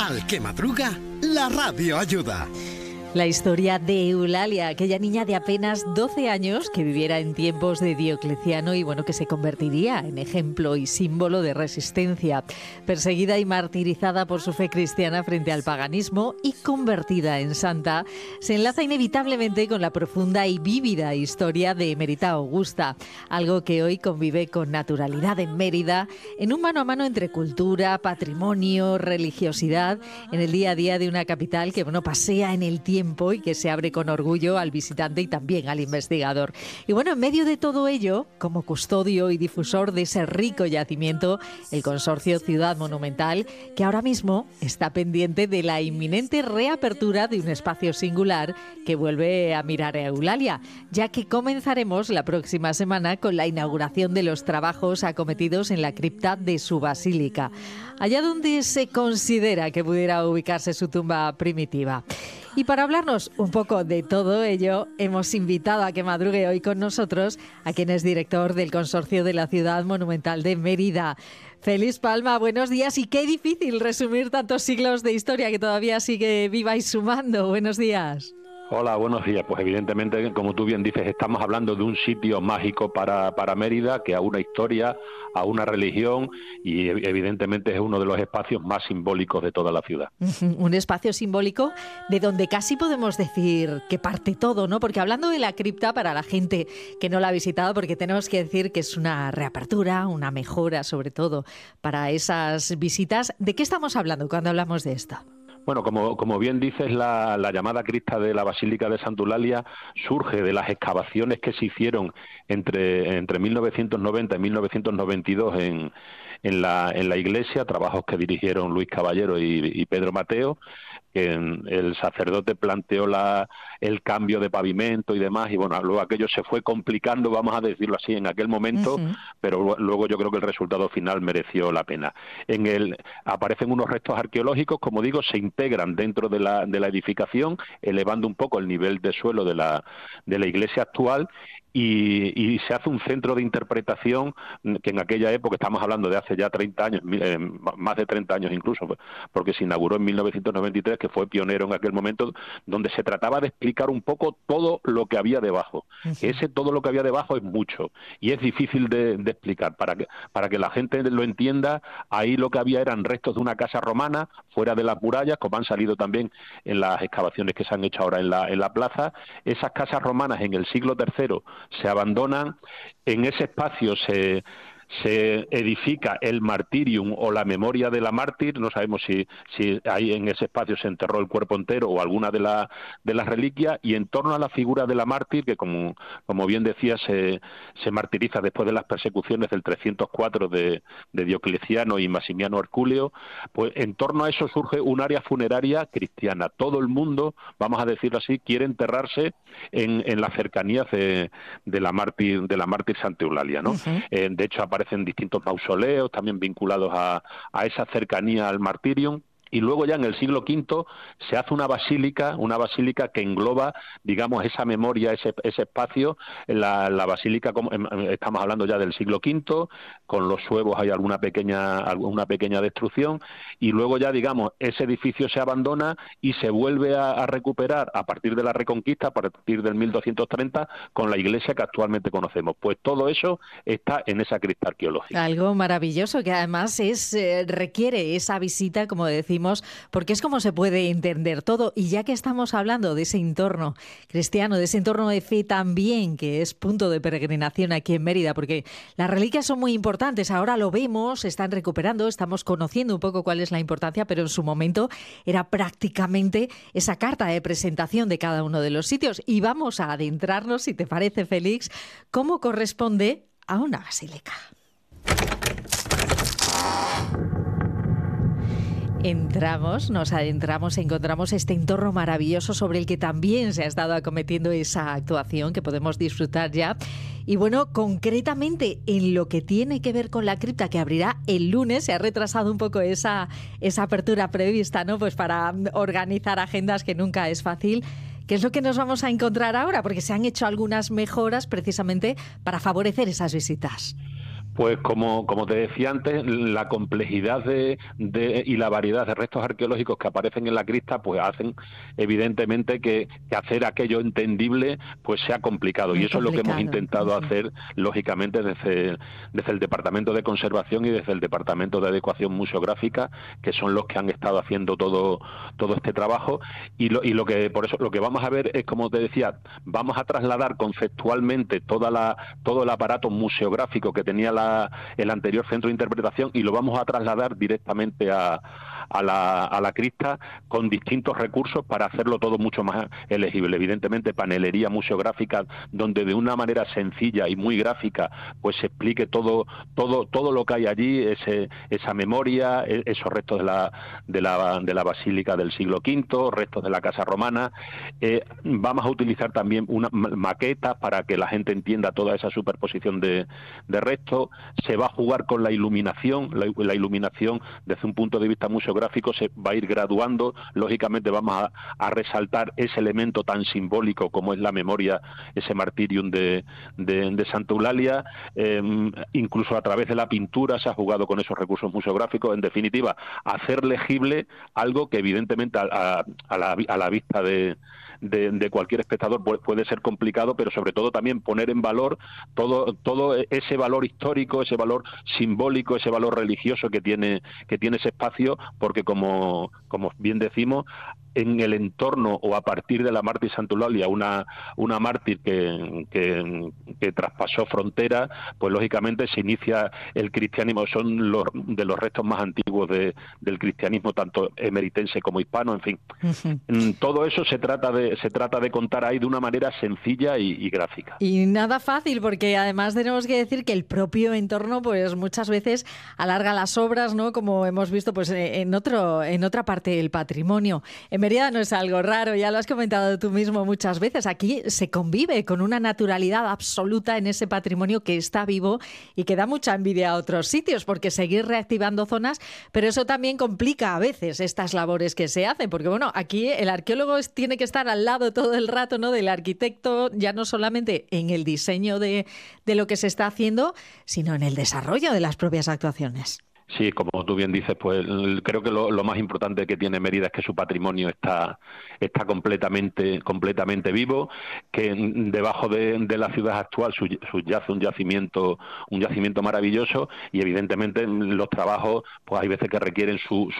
Al que madruga, la radio ayuda. La historia de Eulalia, aquella niña de apenas 12 años que viviera en tiempos de Diocleciano y que se convertiría en ejemplo y símbolo de resistencia, perseguida y martirizada por su fe cristiana frente al paganismo y convertida en santa, se enlaza inevitablemente con la profunda y vívida historia de Emérita Augusta, algo que hoy convive con naturalidad en Mérida, en un mano a mano entre cultura, patrimonio, religiosidad, en el día a día de una capital que pasea en el tiempo y que se abre con orgullo al visitante y también al investigador. Y en medio de todo ello, como custodio y difusor de ese rico yacimiento, el Consorcio Ciudad Monumental, que ahora mismo está pendiente de la inminente reapertura de un espacio singular que vuelve a mirar a Eulalia, ya que comenzaremos la próxima semana con la inauguración de los trabajos acometidos en la cripta de su basílica, allá donde se considera que pudiera ubicarse su tumba primitiva. Y para hablarnos un poco de todo ello, hemos invitado a que madrugue hoy con nosotros a quien es director del Consorcio de la Ciudad Monumental de Mérida. Félix Palma, buenos días. Y qué difícil resumir tantos siglos de historia que todavía sigue viva y sumando. Buenos días. Hola, buenos días. Pues evidentemente, como tú bien dices, estamos hablando de un sitio mágico para Mérida, que a una historia, a una religión y evidentemente es uno de los espacios más simbólicos de toda la ciudad. Un espacio simbólico de donde casi podemos decir que parte todo, ¿no? Porque hablando de la cripta, para la gente que no la ha visitado, porque tenemos que decir que es una reapertura, una mejora sobre todo para esas visitas, ¿de qué estamos hablando cuando hablamos de esto? Bueno, como bien dices, la llamada cripta de la Basílica de Santa Eulalia surge de las excavaciones que se hicieron entre 1990 y 1992 en la iglesia, trabajos que dirigieron Luis Caballero y Pedro Mateo. El sacerdote planteó el cambio de pavimento y demás, y luego aquello se fue complicando, vamos a decirlo así, en aquel momento, pero luego yo creo que el resultado final mereció la pena. Aparecen unos restos arqueológicos, como digo, se integran dentro de la edificación, elevando un poco el nivel de suelo de la iglesia actual, y se hace un centro de interpretación que en aquella época, estamos hablando de hace ya 30 años, más de 30 años incluso, porque se inauguró en 1993, que fue pionero en aquel momento, donde se trataba de explicar un poco todo lo que había debajo. Todo lo que había debajo es mucho y es difícil de explicar. Para que la gente lo entienda, ahí lo que había eran restos de una casa romana fuera de las murallas, como han salido también en las excavaciones que se han hecho ahora en la plaza. Esas casas romanas en el siglo III se abandonan, en ese espacio se edifica el martirium o la memoria de la mártir. No sabemos si ahí en ese espacio se enterró el cuerpo entero o alguna de las reliquias, y en torno a la figura de la mártir, que como bien decía, se martiriza después de las persecuciones del 304 de Diocleciano y Maximiano Herculeo, pues en torno a eso surge un área funeraria cristiana. Todo el mundo, vamos a decirlo así, quiere enterrarse en las cercanías de la mártir Santa Eulalia, ¿no? De hecho, aparecen distintos mausoleos también vinculados a esa cercanía al martirium. Y luego ya en el siglo V se hace una basílica que engloba, digamos, esa memoria, ese espacio. La basílica, estamos hablando ya del siglo V, con los suevos hay alguna pequeña destrucción, y luego ya, digamos, ese edificio se abandona y se vuelve a recuperar a partir de la Reconquista, a partir del 1230, con la iglesia que actualmente conocemos. Pues todo eso está en esa cripta arqueológica. Algo maravilloso que además requiere esa visita, como decimos, porque es como se puede entender todo. Y ya que estamos hablando de ese entorno cristiano, de ese entorno de fe también, que es punto de peregrinación aquí en Mérida, porque las reliquias son muy importantes, ahora lo vemos, se están recuperando, estamos conociendo un poco cuál es la importancia, pero en su momento era prácticamente esa carta de presentación de cada uno de los sitios. Y vamos a adentrarnos, si te parece, Félix, cómo corresponde a una basílica. Nos adentramos, encontramos este entorno maravilloso sobre el que también se ha estado acometiendo esa actuación que podemos disfrutar ya. Y concretamente en lo que tiene que ver con la cripta, que abrirá el lunes, se ha retrasado un poco esa apertura prevista, ¿no? Pues para organizar agendas, que nunca es fácil. ¿Qué es lo que nos vamos a encontrar ahora? Porque se han hecho algunas mejoras precisamente para favorecer esas visitas. Pues como te decía antes, la complejidad y la variedad de restos arqueológicos que aparecen en la cripta, pues hacen evidentemente que hacer aquello entendible pues sea complicado. Muy Y eso es lo que hemos complicado. intentado hacer, lógicamente, desde el Departamento de Conservación y desde el Departamento de Adecuación Museográfica, que son los que han estado haciendo todo este trabajo. Lo que por eso lo que vamos a ver es, como te decía, vamos a trasladar conceptualmente todo el aparato museográfico que tenía el anterior centro de interpretación, y lo vamos a trasladar directamente a la cripta con distintos recursos para hacerlo todo mucho más elegible. Evidentemente, panelería museográfica donde de una manera sencilla y muy gráfica pues se explique todo lo que hay allí, esa memoria, esos restos de la basílica del siglo V, restos de la casa romana. Vamos a utilizar también una maqueta para que la gente entienda toda esa superposición de restos. Se va a jugar con la iluminación, la iluminación desde un punto de vista museográfico se va a ir graduando. Lógicamente vamos a resaltar ese elemento tan simbólico como es la memoria, ese martirium de Santa Eulalia. Incluso a través de la pintura se ha jugado con esos recursos museográficos. En definitiva, hacer legible algo que evidentemente a la vista de cualquier espectador puede ser complicado, pero sobre todo también poner en valor todo ese valor histórico, ese valor simbólico, ese valor religioso que tiene ese espacio, porque como bien decimos, en el entorno o a partir de la mártir Santa Eulalia, una mártir que traspasó fronteras, pues lógicamente se inicia el cristianismo. Son de los restos más antiguos del cristianismo, tanto emeritense como hispano, en fin. Ujú. Todo eso se trata de contar ahí de una manera sencilla y gráfica. Y nada fácil, porque además tenemos que decir que el propio entorno, pues muchas veces alarga las obras, ¿no? Como hemos visto, pues en otra parte del patrimonio. En Mérida no es algo raro, ya lo has comentado tú mismo muchas veces. Aquí se convive con una naturalidad absoluta en ese patrimonio que está vivo y que da mucha envidia a otros sitios, porque seguir reactivando zonas, pero eso también complica a veces estas labores que se hacen, porque bueno, aquí el arqueólogo tiene que estar al lado todo el rato, ¿no? Del arquitecto, ya no solamente en el diseño de lo que se está haciendo, sino en el desarrollo de las propias actuaciones. Sí, como tú bien dices, pues creo que lo más importante que tiene Mérida es que su patrimonio está completamente vivo, que debajo de la ciudad actual subyace un yacimiento maravilloso, y evidentemente los trabajos, pues hay veces que requieren su